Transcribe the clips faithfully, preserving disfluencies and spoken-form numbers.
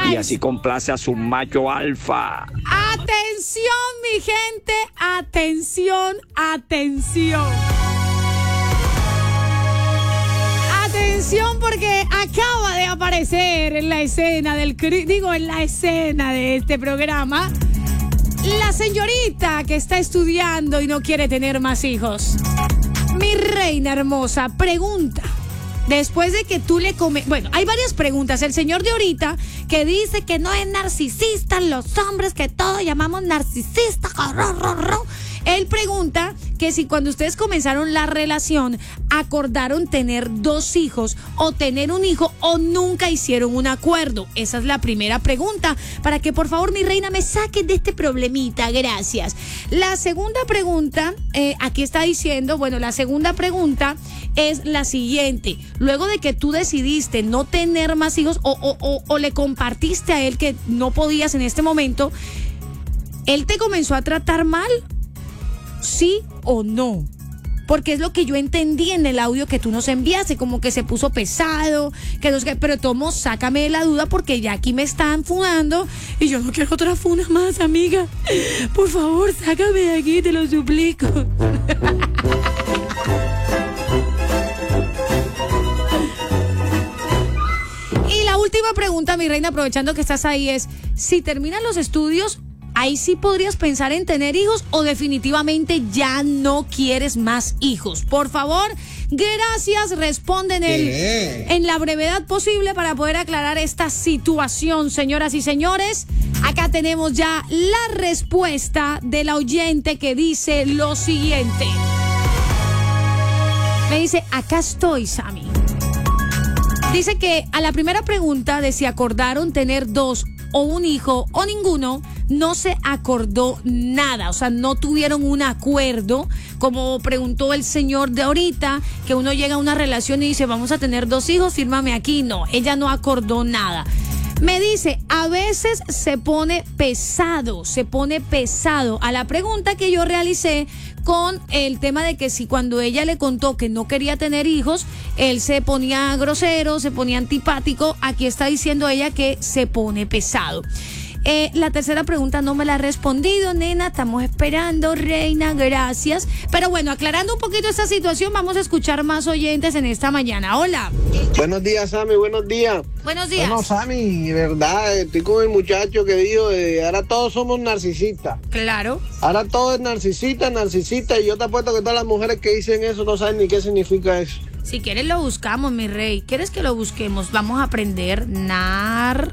y así complace a su macho alfa. Atención, mi gente, atención, atención. Atención, porque acaba de aparecer en la escena del digo en la escena de este programa la señorita que está estudiando y no quiere tener más hijos. Mi reina hermosa, pregunta. Después de que tú le comes... Bueno, hay varias preguntas. El señor de ahorita que dice que no es narcisista, los hombres que todos llamamos narcisistas. Él pregunta que si cuando ustedes comenzaron la relación acordaron tener dos hijos o tener un hijo o nunca hicieron un acuerdo. Esa es la primera pregunta. Para que por favor mi reina me saquen de este problemita. Gracias. La segunda pregunta, eh, aquí está diciendo, bueno, la segunda pregunta es la siguiente. Luego de que tú decidiste no tener más hijos o, o, o, o le compartiste a él que no podías en este momento, ¿él te comenzó a tratar mal? ¿Sí o no? Porque es lo que yo entendí en el audio que tú nos enviaste, como que se puso pesado, que no, pero Tomo, sácame de la duda porque ya aquí me están funando y yo no quiero otra funa más, amiga. Por favor, sácame de aquí, te lo suplico. Y la última pregunta, mi reina, aprovechando que estás ahí, es: si terminan los estudios, ¿ahí sí podrías pensar en tener hijos o definitivamente ya no quieres más hijos? Por favor, gracias, responden el, en la brevedad posible para poder aclarar esta situación, señoras y señores. Acá tenemos ya la respuesta del oyente que dice lo siguiente. Me dice, acá estoy, Sammy. Dice que a la primera pregunta de si acordaron tener dos o un hijo o ninguno, no se acordó nada, o sea, no tuvieron un acuerdo, como preguntó el señor de ahorita, que uno llega a una relación y dice, vamos a tener dos hijos, fírmame aquí. No, ella no acordó nada. Me dice, a veces se pone pesado, se pone pesado a la pregunta que yo realicé con el tema de que si cuando ella le contó que no quería tener hijos, él se ponía grosero, se ponía antipático. Aquí está diciendo ella que se pone pesado. Eh, la tercera pregunta no me la ha respondido, nena, estamos esperando, reina, gracias. Pero bueno, aclarando un poquito esta situación, vamos a escuchar más oyentes en esta mañana. Hola. Buenos días, Sammy, buenos días. Buenos días. Bueno, Sammy, verdad, estoy con el muchacho que dijo, eh, ahora todos somos narcisistas. Claro. Ahora todo es narcisista, narcisista, y yo te apuesto que todas las mujeres que dicen eso no saben ni qué significa eso. Si quieres lo buscamos, mi rey. ¿Quieres que lo busquemos? Vamos a aprender nar...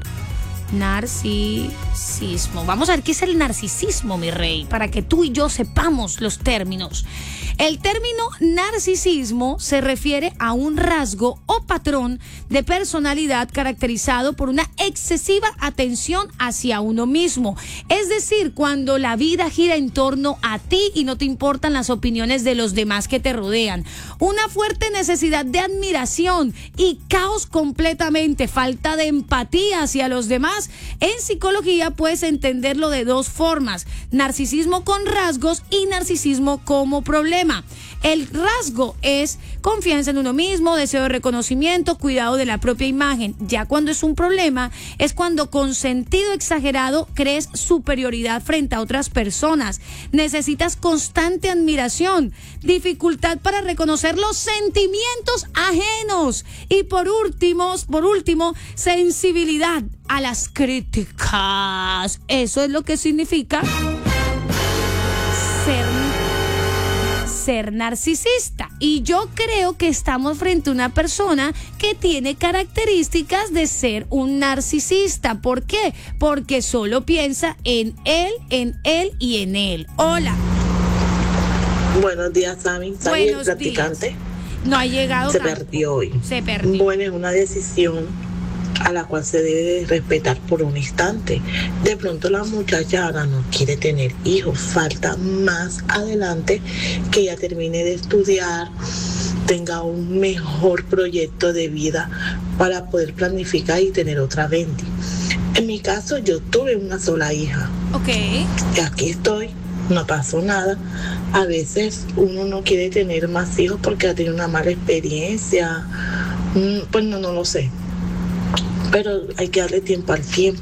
narcisismo. Vamos a ver qué es el narcisismo, mi rey, para que tú y yo sepamos los términos. El término narcisismo se refiere a un rasgo o patrón de personalidad caracterizado por una excesiva atención hacia uno mismo. Es decir, cuando la vida gira en torno a ti y no te importan las opiniones de los demás que te rodean. Una fuerte necesidad de admiración y caos completamente, falta de empatía hacia los demás. En psicología puedes entenderlo de dos formas: narcisismo con rasgos y narcisismo como problema. El rasgo es confianza en uno mismo, deseo de reconocimiento, cuidado de la propia imagen. Ya cuando es un problema, es cuando con sentido exagerado crees superioridad frente a otras personas. Necesitas constante admiración, dificultad para reconocer los sentimientos ajenos y por último, por último, sensibilidad a las críticas. Eso es lo que significa ser ser narcisista. Y yo creo que estamos frente a una persona que tiene características de ser un narcisista. ¿Por qué? Porque solo piensa en él, en él y en él. Hola. Buenos días, Sammy. Sammy, el practicante. Días. No ha llegado. Se tanto. perdió hoy. Se perdió. Bueno, es una decisión a la cual se debe respetar por un instante. De pronto la muchacha ahora no quiere tener hijos, falta más adelante que ella termine de estudiar, tenga un mejor proyecto de vida para poder planificar y tener otra veinte. En mi caso, yo tuve una sola hija. Ok. Y aquí estoy, no pasó nada. A veces uno no quiere tener más hijos porque ha tenido una mala experiencia. Pues no, no lo sé. Pero hay que darle tiempo al tiempo.